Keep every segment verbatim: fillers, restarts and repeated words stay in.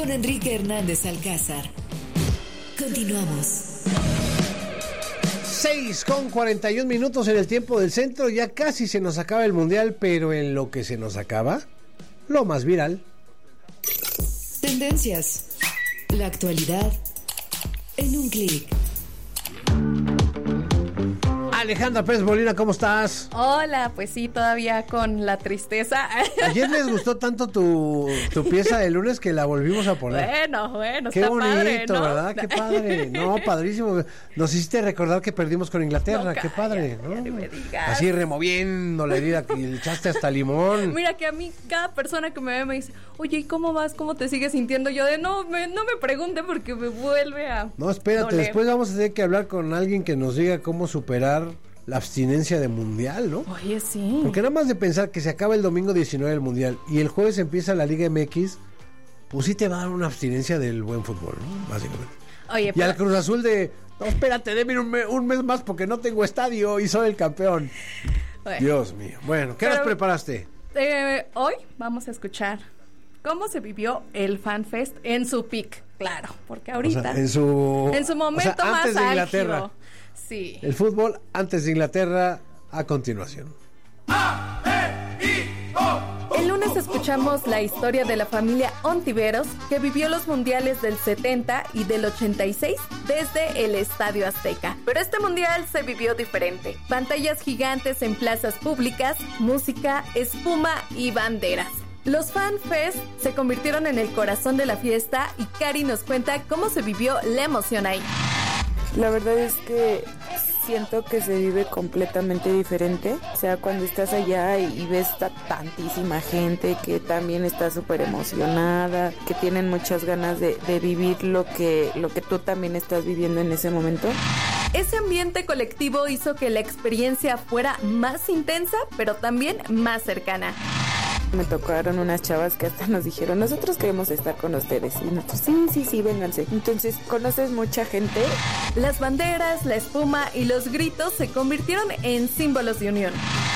con Enrique Hernández Alcázar. Continuamos. seis con cuarenta y un minutos en el tiempo del centro. Ya casi se nos acaba el mundial, pero en lo que se nos acaba, lo más viral. Tendencias. La actualidad en un clic. Alejandra Pérez Molina, ¿cómo estás? Hola, pues sí, todavía con la tristeza. Ayer les gustó tanto tu, tu pieza de lunes que la volvimos a poner. Bueno, bueno, qué está bonito, padre, ¿no? ¿verdad? Qué padre. No, padrísimo. Nos hiciste recordar que perdimos con Inglaterra. No, qué padre, cállate, ¿no? no me digas. Así removiendo la herida y le echaste hasta limón. Mira que a mí cada persona que me ve me dice, oye, ¿y cómo vas? ¿Cómo te sigues sintiendo? Yo de, no me, no me pregunte porque me vuelve a No, espérate, doler. Después vamos a tener que hablar con alguien que nos diga cómo superar la abstinencia de mundial, ¿no? Oye, sí. Porque nada más de pensar que se acaba el domingo diecinueve el mundial y el jueves empieza la Liga M X, pues sí te va a dar una abstinencia del buen fútbol, ¿no? Básicamente. Oye, y pero... al Cruz Azul de, no, espérate, déme un, me- un mes más porque no tengo estadio y soy el campeón. Bueno. Dios mío. Bueno, ¿qué Pero, nos preparaste? Eh, hoy vamos a escuchar cómo se vivió el FanFest en su peak, claro, porque ahorita... O sea, en su... en su momento o sea, más antes de Inglaterra. álgido. Sí. El fútbol antes de Inglaterra a continuación. El lunes escuchamos la historia de la familia Ontiveros que vivió los mundiales del setenta y del ochenta y seis desde el Estadio Azteca. Pero este mundial se vivió diferente. Pantallas gigantes en plazas públicas, música, espuma y banderas. Los FanFest se convirtieron en el corazón de la fiesta y Cari nos cuenta cómo se vivió la emoción ahí. La verdad es que siento que se vive completamente diferente. O sea, cuando estás allá y ves a tantísima gente que también está súper emocionada, que tienen muchas ganas de, de vivir lo que, lo que tú también estás viviendo en ese momento. Ese ambiente colectivo hizo que la experiencia fuera más intensa, pero también más cercana. Me tocaron unas chavas que hasta nos dijeron, nosotros queremos estar con ustedes. Y nosotros, sí, sí, sí, vénganse. Entonces, conoces mucha gente. Las banderas, la espuma y los gritos se convirtieron en símbolos de unión.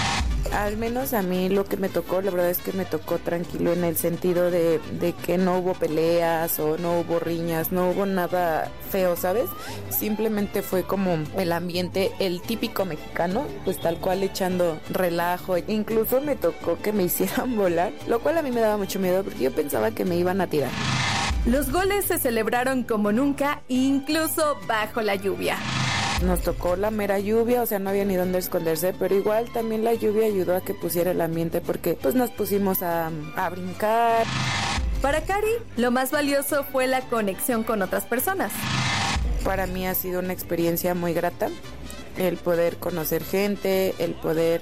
Al menos a mí lo que me tocó, la verdad es que me tocó tranquilo en el sentido de, de que no hubo peleas o no hubo riñas, no hubo nada feo, ¿sabes? Simplemente fue como el ambiente, el típico mexicano, pues tal cual echando relajo. Incluso me tocó que me hicieran volar, lo cual a mí me daba mucho miedo porque yo pensaba que me iban a tirar. Los goles se celebraron como nunca, incluso bajo la lluvia. Nos tocó la mera lluvia, o sea, no había ni dónde esconderse, pero igual también la lluvia ayudó a que pusiera el ambiente porque pues nos pusimos a, a brincar. Para Cari, lo más valioso fue la conexión con otras personas. Para mí ha sido una experiencia muy grata, el poder conocer gente, el poder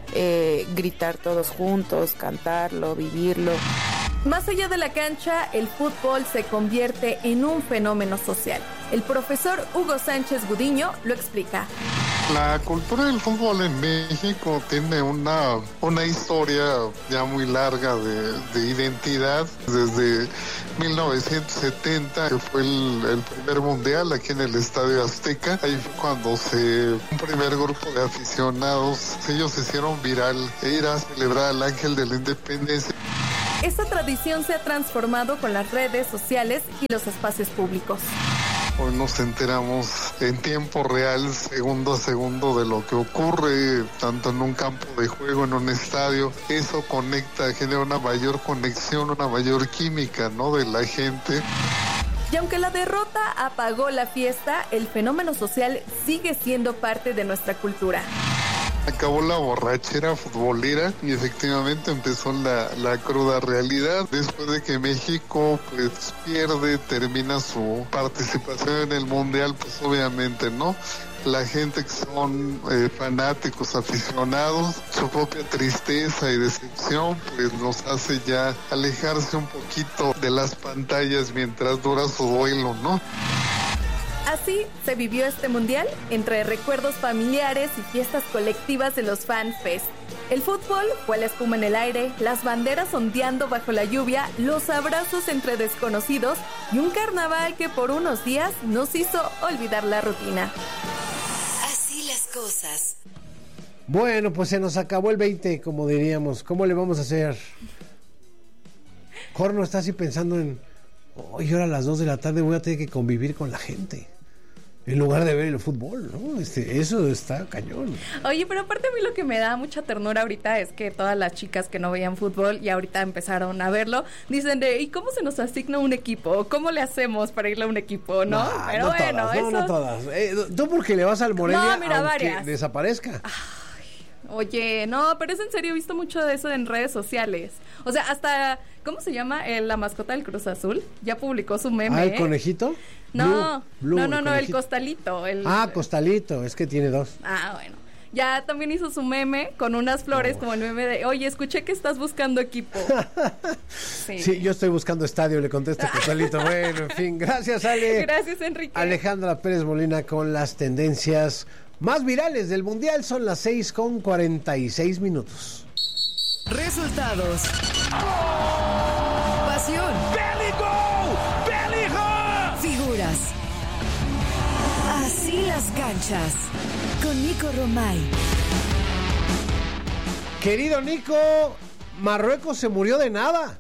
eh, gritar todos juntos, cantarlo, vivirlo. Más allá de la cancha, el fútbol se convierte en un fenómeno social. El profesor Hugo Sánchez Gudiño lo explica. La cultura del fútbol en México tiene una, una historia ya muy larga de, de identidad. Desde mil novecientos setenta, que fue el, el primer mundial aquí en el Estadio Azteca. Ahí fue cuando se, un primer grupo de aficionados, ellos se hicieron viral e ir a celebrar al Ángel de la Independencia. Esta tradición se ha transformado con las redes sociales y los espacios públicos. Hoy nos enteramos en tiempo real, segundo a segundo, de lo que ocurre, tanto en un campo de juego, en un estadio. Eso conecta, genera una mayor conexión, una mayor química, ¿no?, de la gente. Y aunque la derrota apagó la fiesta, el fenómeno social sigue siendo parte de nuestra cultura. Acabó la borrachera futbolera y efectivamente empezó la, la cruda realidad. Después de que México pues pierde, termina su participación en el Mundial, pues obviamente, ¿no?, la gente que son eh, fanáticos, aficionados, su propia tristeza y decepción, pues nos hace ya alejarse un poquito de las pantallas mientras dura su duelo, ¿no? Así se vivió este mundial entre recuerdos familiares y fiestas colectivas de los FanFest. El fútbol fue la espuma en el aire, las banderas ondeando bajo la lluvia, los abrazos entre desconocidos y un carnaval que por unos días nos hizo olvidar la rutina. Así las cosas. Bueno, pues se nos acabó el veinte, como diríamos. ¿Cómo le vamos a hacer? Corno está así pensando en Hoy ahora a las dos de la tarde voy a tener que convivir con la gente en lugar de ver el fútbol, ¿no? Este, eso está cañón. Oye, pero aparte a mí lo que me da mucha ternura ahorita es que todas las chicas que no veían fútbol y ahorita empezaron a verlo, dicen de, ¿y cómo se nos asigna un equipo? ¿Cómo le hacemos para irle a un equipo, no? no pero no bueno, todas, eso... no, no todas. Eh, tú porque le vas al Morelia, No, mira, aunque varias. desaparezca. Oye, no, pero es en serio, he visto mucho de eso en redes sociales. O sea, hasta, ¿cómo se llama? El, la mascota del Cruz Azul. Ya publicó su meme. ¿Ah, el conejito? No, Blue, Blue, no, no, el no, el conejito. costalito. El, Ah, costalito, es que tiene dos. Ah, bueno. Ya también hizo su meme con unas flores, Oh. como el meme de, oye, escuché que estás buscando equipo. Sí, Sí, yo estoy buscando estadio, le contesta Costalito. Bueno, en fin, gracias, Ale. Gracias, Enrique. Alejandra Pérez Molina con las tendencias más virales del Mundial. Son las seis con cuarenta y seis minutos. Resultados. Pasión. Figuras. Así las canchas. Con Nico Romay. Querido Nico, Marruecos se murió de nada.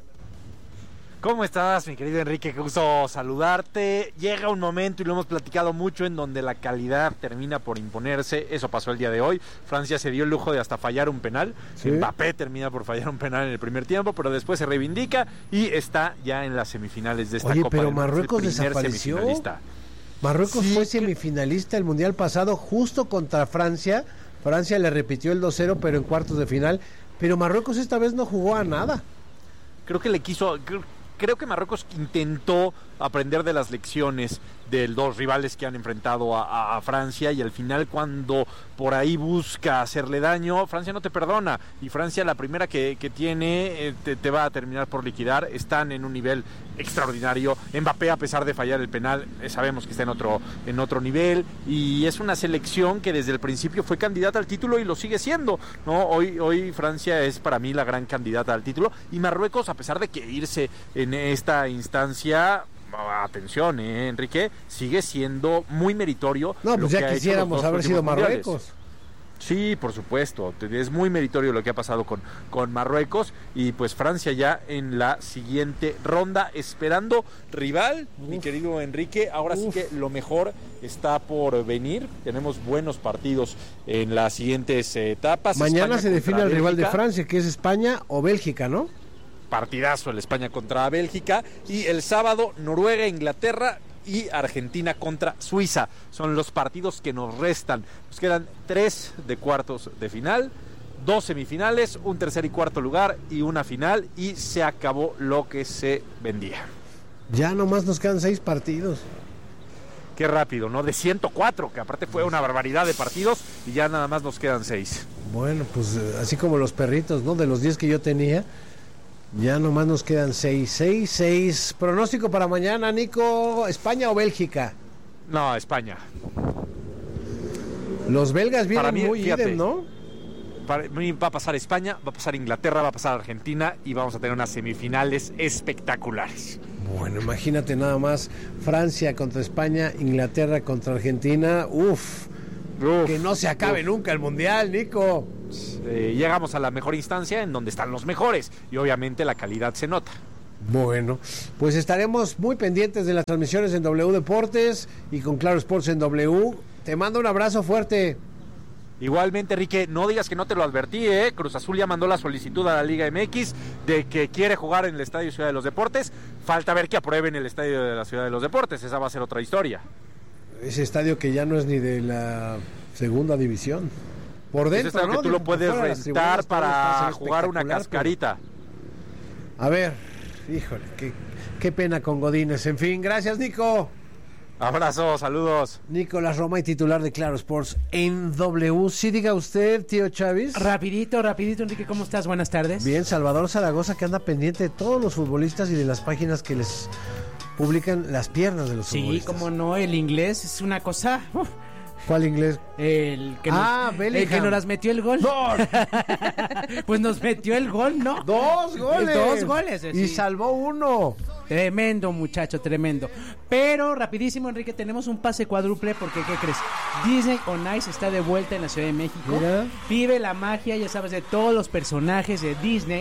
¿Cómo estás, mi querido Enrique? Qué gusto saludarte. Llega un momento, y lo hemos platicado mucho, en donde la calidad termina por imponerse. Eso pasó el día de hoy. Francia se dio el lujo de hasta fallar un penal. Sí. Mbappé termina por fallar un penal en el primer tiempo, pero después se reivindica y está ya en las semifinales de esta Oye, Copa pero del Mundo. Marruecos Es el primer desapareció. semifinalista. Marruecos Sí, fue que- semifinalista el Mundial pasado justo contra Francia. Francia le repitió el dos cero, pero en cuartos de final. Pero Marruecos esta vez no jugó a nada. Creo que le quiso... Creo, creo que Marruecos intentó aprender de las lecciones de los rivales que han enfrentado a, a, a Francia, y al final, cuando por ahí busca hacerle daño, Francia no te perdona, y Francia, la primera que, que tiene, eh, te, te va a terminar por liquidar. Están en un nivel extraordinario. Mbappé, a pesar de fallar el penal, eh, sabemos que está en otro, en otro nivel, y es una selección que desde el principio fue candidata al título y lo sigue siendo, ¿no? Hoy, hoy Francia es para mí la gran candidata al título, y Marruecos, a pesar de que irse en esta instancia, atención, eh, Enrique, sigue siendo muy meritorio. No, pues lo que ya ha hecho quisiéramos los dos haber sido últimos mundiales. Marruecos. Sí, por supuesto, es muy meritorio lo que ha pasado con, con Marruecos, y pues Francia ya en la siguiente ronda, esperando rival, Uf. mi querido Enrique. Ahora Uf. sí que lo mejor está por venir. Tenemos buenos partidos en las siguientes etapas. Mañana España se define el Bélgica. rival de Francia, que es España o Bélgica, ¿no? Partidazo el España contra Bélgica, y el sábado Noruega, Inglaterra y Argentina contra Suiza. Son los partidos que nos restan. Nos quedan tres de cuartos de final, dos semifinales, un tercer y cuarto lugar y una final, y se acabó lo que se vendía. Ya nomás nos quedan seis partidos. Qué rápido, ¿no? De ciento cuatro, que aparte fue una barbaridad de partidos, y ya nada más nos quedan seis. Bueno, pues así como los perritos, ¿no? De los diez que yo tenía, ya nomás nos quedan seis, seis, seis. Pronóstico para mañana, Nico, ¿España o Bélgica? No, España. Los belgas vienen mí, muy fíjate, idem, ¿no? Para mí va a pasar España, va a pasar Inglaterra, va a pasar Argentina, y vamos a tener unas semifinales espectaculares. Bueno, imagínate nada más, Francia contra España, Inglaterra contra Argentina. Uf, Uf que no se acabe uf. nunca el Mundial, Nico. Eh, llegamos a la mejor instancia, en donde están los mejores, y obviamente la calidad se nota. Bueno, pues estaremos muy pendientes de las transmisiones en W Deportes y con Claro Sports en W. Te mando un abrazo fuerte. Igualmente, Enrique, no digas que no te lo advertí, ¿eh? Cruz Azul ya mandó la solicitud a la Liga M X de que quiere jugar en el Estadio Ciudad de los Deportes. Falta ver que aprueben el Estadio de la Ciudad de los Deportes, esa va a ser otra historia. Ese estadio que ya no es ni de la segunda división. Por dentro, ese estadio, ¿no? que tú lo puedes rentar para jugar una cascarita. Pero... A ver, híjole, qué, qué pena con Godínez. En fin, gracias, Nico. Abrazo, saludos. Nicolás Roma, y titular de Claro Sports en W. Sí, diga usted, tío Chávez. Rapidito, rapidito, Enrique, ¿cómo estás? Buenas tardes. Bien, Salvador Zaragoza, que anda pendiente de todos los futbolistas y de las páginas que les publican las piernas de los sí, futbolistas. Sí, como no, el inglés es una cosa... Uf. ¿Cuál inglés? El que, ah, nos, el que nos metió el gol. ¡Dos! Pues nos metió el gol, ¿no? ¡Dos goles! Dos goles. Y sí. Salvó uno. Tremendo, muchacho, tremendo. Pero, rapidísimo, Enrique, tenemos un pase cuádruple porque, ¿qué crees? Disney on Ice está de vuelta en la Ciudad de México. Mira. Vive la magia, ya sabes, de todos los personajes de Disney.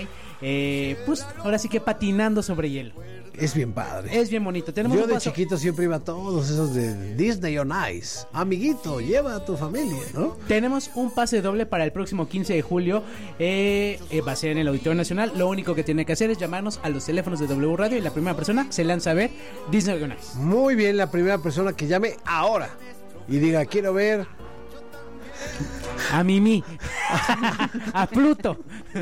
eh, pues ahora sí que patinando sobre hielo. Es bien padre. Es bien bonito. Tenemos Yo un de paso- chiquito siempre iba a todos esos de Disney on Ice. Amiguito, lleva a tu familia, ¿no? Tenemos un pase doble para el próximo quince de julio. Eh, eh, va a ser en el Auditorio Nacional. Lo único que tiene que hacer es llamarnos a los teléfonos de W Radio y la primera persona se lanza a ver Disney on Ice. Muy bien, la primera persona que llame ahora y diga, quiero ver A Mimi. A Pluto.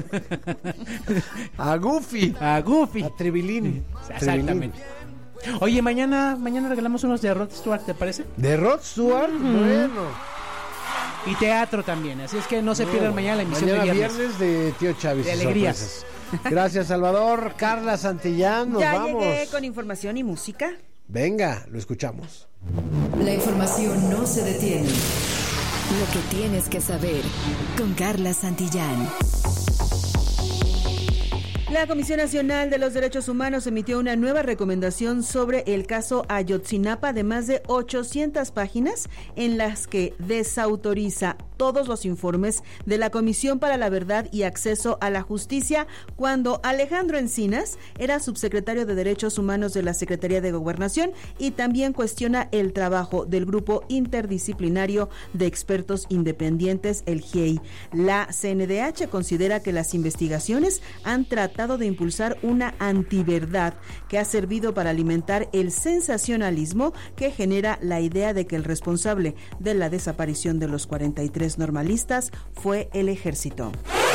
a Goofy, A Goofy. a Trevilín. Exactamente. Oye, mañana mañana regalamos unos de Rod Stewart, ¿te parece? ¿De Rod Stewart? Bueno. Y teatro también. Así es que no se pierdan mañana la emisión Mañana de viernes. viernes de Tío Chávez. De y alegrías. sorpresas. Gracias, Salvador. Carla Santillán, nos ya vamos. llegué con información y música. Venga, lo escuchamos. La información no se detiene. Lo que tienes que saber con Carla Santillán. La Comisión Nacional de los Derechos Humanos emitió una nueva recomendación sobre el caso Ayotzinapa de más de ochocientas páginas en las que desautoriza todos los informes de la Comisión para la Verdad y Acceso a la Justicia cuando Alejandro Encinas era subsecretario de Derechos Humanos de la Secretaría de Gobernación, y también cuestiona el trabajo del Grupo Interdisciplinario de Expertos Independientes, el G I E I. La C N D H considera que las investigaciones han tratado de impulsar una antiverdad que ha servido para alimentar el sensacionalismo que genera la idea de que el responsable de la desaparición de los cuarenta y tres normalistas fue el ejército.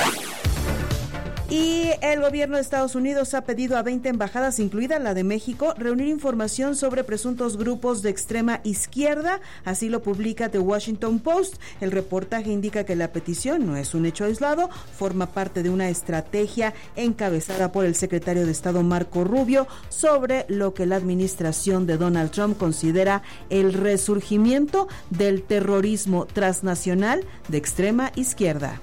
Y el gobierno de Estados Unidos ha pedido a veinte embajadas, incluida la de México, reunir información sobre presuntos grupos de extrema izquierda. Así lo publica The Washington Post. El reportaje indica que la petición no es un hecho aislado, forma parte de una estrategia encabezada por el secretario de Estado Marco Rubio sobre lo que la administración de Donald Trump considera el resurgimiento del terrorismo transnacional de extrema izquierda.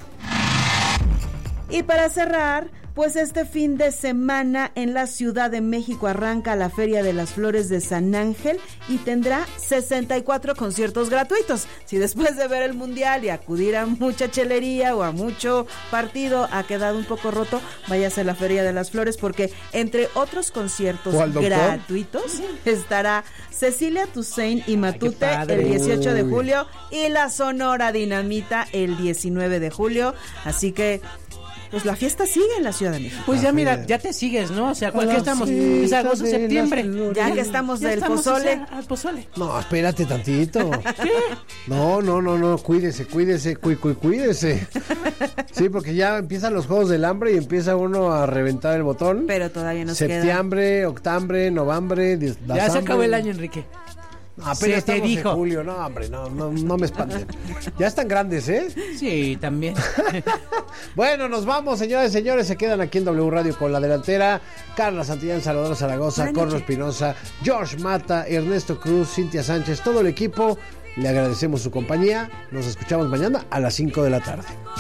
Y para cerrar, pues este fin de semana en la Ciudad de México arranca la Feria de las Flores de San Ángel y tendrá sesenta y cuatro conciertos gratuitos. Si después de ver el Mundial y acudir a mucha chelería o a mucho partido ha quedado un poco roto, váyase a la Feria de las Flores, porque entre otros conciertos gratuitos estará Cecilia Toussaint y Matute el dieciocho de julio y la Sonora Dinamita el diecinueve de julio. Así que pues la fiesta sigue en la Ciudad de México. Pues ya mira, ya te sigues, ¿no? O sea, ¿cuál que estamos? Es agosto, septiembre. Ya que estamos Ya del estamos, pozole. o sea, al pozole. No, espérate tantito. No, no, no, no, cuídese, cuídese, cu, cu, cuídese. Sí, porque ya empiezan los Juegos del Hambre y empieza uno a reventar el botón. Pero todavía nos queda. Septiembre, octubre, noviembre, Ya se acabó el año, Enrique. No, apenas Se te estamos dijo. en julio, no, hombre, no, no, no me espanten. Ya están grandes, ¿eh? Sí, también. Bueno, nos vamos, señores y señores. Se quedan aquí en W Radio con la delantera. Carla Santillán, Salvador Zaragoza, Buenas Corro noches. Espinosa, George Mata, Ernesto Cruz, Cintia Sánchez, todo el equipo. Le agradecemos su compañía. Nos escuchamos mañana a las cinco de la tarde.